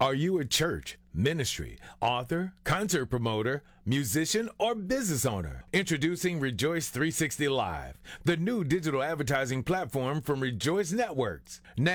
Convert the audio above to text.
Are you a church, ministry, author, concert promoter, musician, or business owner? Introducing Rejoice 360 Live, the new digital advertising platform from Rejoice Networks. Now,